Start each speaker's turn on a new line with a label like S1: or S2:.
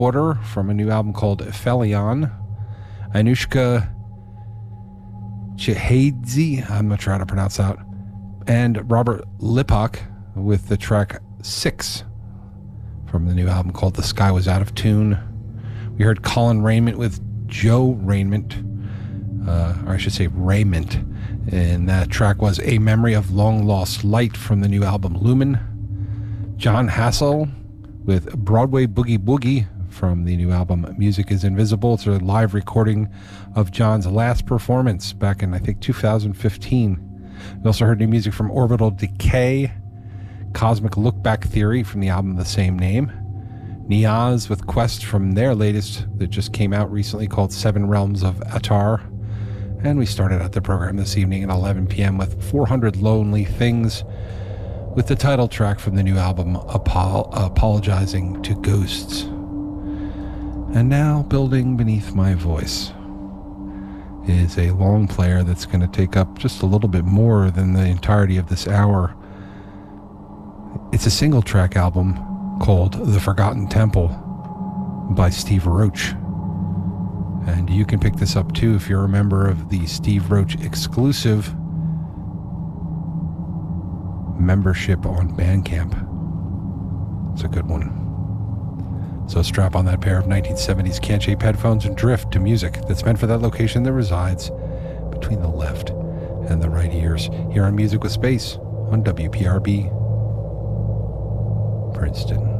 S1: Order from a new album called Felion. Anushka Chehadze, I'm not sure how to pronounce that, and Robert Lipak with the track 6 from the new album called The Sky Was Out of Tune. We heard Colin Raymond with Joe Raymond, or I should say Raymond, and that track was A Memory of Long Lost Light from the new album Lumen. John Hassel with Broadway Boogie Boogie from the new album Music is Invisible. It's a live recording of John's last performance back in, I think, 2015. We also heard new music from Orbital Decay, Cosmic Lookback Theory from the album of the same name, Niaz with Quest from their latest that just came out recently called Seven Realms of Atar. And we started out the program this evening at 11 p.m. with 400 Lonely Things with the title track from the new album Apologizing to Ghosts. And now, building beneath my voice is a long player that's going to take up just a little bit more than the entirety of this hour. It's a single track album called The Forgotten Temple by Steve Roach. And you can pick this up too if you're a member of the Steve Roach exclusive membership on Bandcamp. It's a good one. So strap on that pair of 1970s can-shaped headphones and drift to music that's meant for that location that resides between the left and the right ears. Here on Music with Space on WPRB, Princeton.